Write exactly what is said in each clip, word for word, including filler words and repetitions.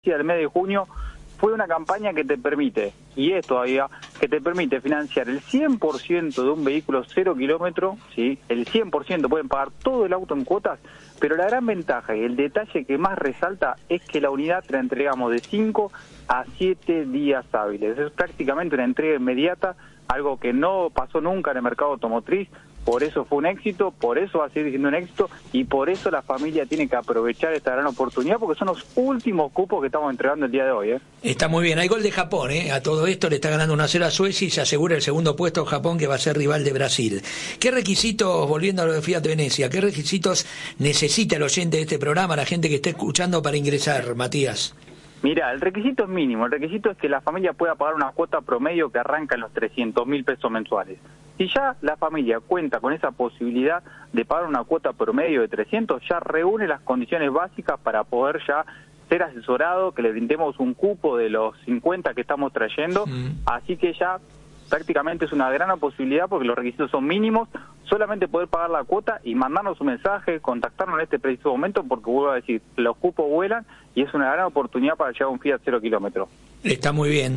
del mes de junio fue una campaña que te permite, y es todavía, que te permite financiar el cien por ciento de un vehículo cero kilómetro, ¿sí? El cien por ciento, pueden pagar todo el auto en cuotas, pero la gran ventaja y el detalle que más resalta es que la unidad te la entregamos de cinco a siete días hábiles. Es prácticamente una entrega inmediata, algo que no pasó nunca en el mercado automotriz. Por eso fue un éxito, por eso va a seguir siendo un éxito y por eso la familia tiene que aprovechar esta gran oportunidad, porque son los últimos cupos que estamos entregando el día de hoy. ¿eh? Está muy bien, hay gol de Japón, ¿eh? A todo esto le está ganando uno a cero a Suecia y se asegura el segundo puesto Japón, que va a ser rival de Brasil. ¿Qué requisitos, volviendo a lo de Fiat Venecia, qué requisitos necesita el oyente de este programa, la gente que está escuchando, para ingresar, Matías? Mira, el requisito es mínimo, el requisito es que la familia pueda pagar una cuota promedio que arranca en los trescientos mil pesos mensuales. Si ya la familia cuenta con esa posibilidad de pagar una cuota promedio de trescientos, ya reúne las condiciones básicas para poder ya ser asesorado, que le brindemos un cupo de los cincuenta que estamos trayendo, sí. Así que ya prácticamente es una gran posibilidad porque los requisitos son mínimos, solamente poder pagar la cuota y mandarnos un mensaje, contactarnos en este preciso momento, porque vuelvo a decir, los cupos vuelan y es una gran oportunidad para llegar a un Fiat cero kilómetro. Está muy bien.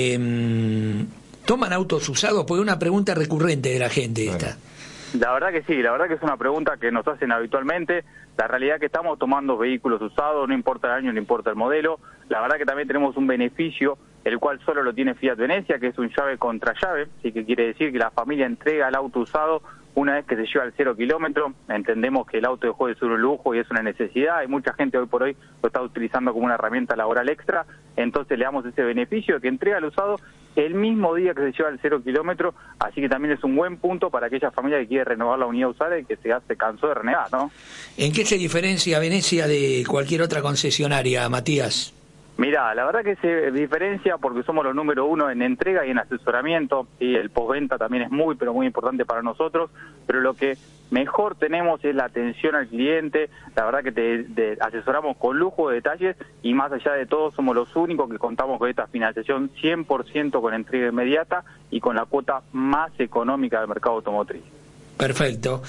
Eh, ¿Toman autos usados? Porque es una pregunta recurrente de la gente esta. La verdad que sí, la verdad que es una pregunta que nos hacen habitualmente. La realidad es que estamos tomando vehículos usados, no importa el año, no importa el modelo. La verdad que también tenemos un beneficio, el cual solo lo tiene Fiat Venecia, que es un llave contra llave, así que quiere decir que la familia entrega el auto usado una vez que se lleva al cero kilómetro. Entendemos que el auto dejó de ser un lujo y es una necesidad, y mucha gente hoy por hoy lo está utilizando como una herramienta laboral extra, entonces le damos ese beneficio de que entrega el usado el mismo día que se lleva al cero kilómetro, así que también es un buen punto para aquella familia que quiere renovar la unidad usada y que se, se cansó de renegar, ¿no? ¿En qué se diferencia Venecia de cualquier otra concesionaria, Matías? Mirá, la verdad que se diferencia porque somos los número uno en entrega y en asesoramiento, y el postventa también es muy, pero muy importante para nosotros, pero lo que mejor tenemos es la atención al cliente. La verdad que te, te asesoramos con lujo de detalles y más allá de todo somos los únicos que contamos con esta financiación cien por ciento con entrega inmediata y con la cuota más económica del mercado automotriz. Perfecto.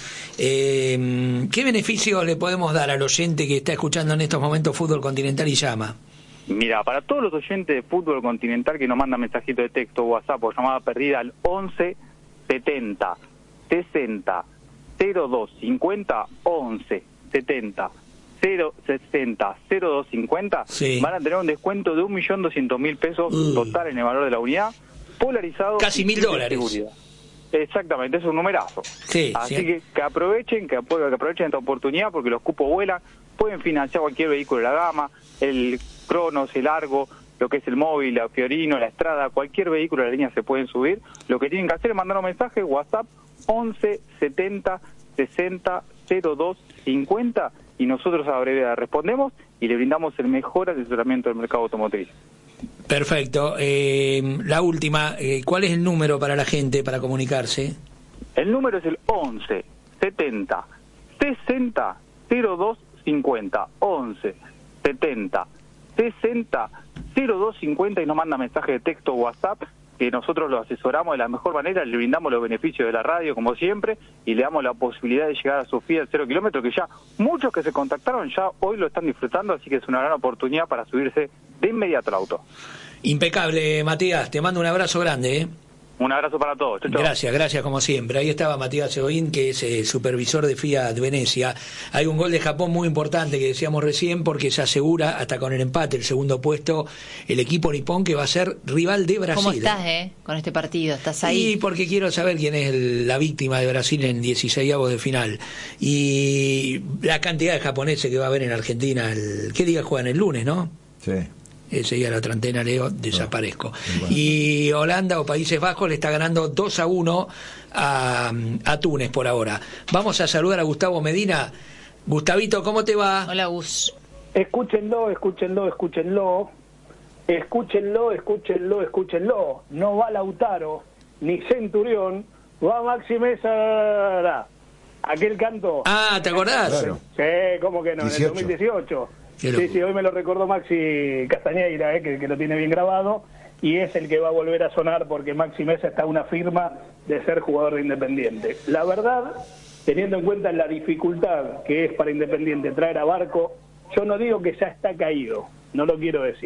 Eh, ¿Qué beneficios le podemos dar al oyente que está escuchando en estos momentos Fútbol Continental y llama? Mira, para todos los oyentes de Fútbol Continental que nos mandan mensajito de texto o WhatsApp o llamada perdida al once setenta sesenta cero dos cincuenta, once setenta cero sesenta cero dos cincuenta, sí. Van a tener un descuento de un millón doscientos mil pesos uh. total en el valor de la unidad, polarizado. Casi mil dólares. Exactamente, es un numerazo. Sí, Así sí. que que aprovechen, que aprovechen esta oportunidad porque los cupos vuelan, pueden financiar cualquier vehículo de la gama, el Cronos, el Argo, lo que es el Móvil, la Fiorino, la Estrada, cualquier vehículo de la línea se pueden subir. Lo que tienen que hacer es mandar un mensaje, WhatsApp, once setenta sesenta cero dos cincuenta, y nosotros a brevedad respondemos y le brindamos el mejor asesoramiento del mercado automotriz. Perfecto. Eh, la última, eh, ¿cuál es el número para la gente para comunicarse? El número es el once setenta sesenta cero dos cincuenta, once setenta sesenta cero dos cincuenta, y nos manda mensaje de texto o WhatsApp, que nosotros lo asesoramos de la mejor manera, le brindamos los beneficios de la radio como siempre y le damos la posibilidad de llegar a Sofía al cero kilómetro, que ya muchos que se contactaron ya hoy lo están disfrutando, así que es una gran oportunidad para subirse de inmediato al auto. Impecable, Matías, te mando un abrazo grande, ¿eh? Un abrazo para todos. Chau, chau. Gracias, gracias como siempre. Ahí estaba Matías Egoín, que es eh, supervisor de Fiat Venecia. Hay un gol de Japón muy importante que decíamos recién, porque se asegura hasta con el empate el segundo puesto el equipo nipón, que va a ser rival de Brasil. ¿Cómo estás, eh? Con este partido, ¿estás ahí? Sí, porque quiero saber quién es el, la víctima de Brasil en dieciseisavos de final. Y la cantidad de japoneses que va a haber en Argentina. El, ¿Qué día juegan? El lunes, ¿no? Sí. Ese día la otra antena, Leo, desaparezco. No, y Holanda o Países Bajos le está ganando dos a uno a, a Túnez por ahora. Vamos a saludar a Gustavo Medina. Gustavito, ¿cómo te va? Hola, Gus. Escúchenlo, escúchenlo, escúchenlo. Escúchenlo, escúchenlo, escúchenlo. No va Lautaro, ni Centurión, va Maxi Mesa. Aquel canto. Ah, ¿te acordás? Claro. Sí, ¿cómo que no? En el dos mil dieciocho. Sí, sí, hoy me lo recordó Maxi Castañeira, eh, que, que lo tiene bien grabado, y es el que va a volver a sonar porque Maxi Mesa está a una firma de ser jugador de Independiente. La verdad, teniendo en cuenta la dificultad que es para Independiente traer a Barco, yo no digo que ya está caído, no lo quiero decir.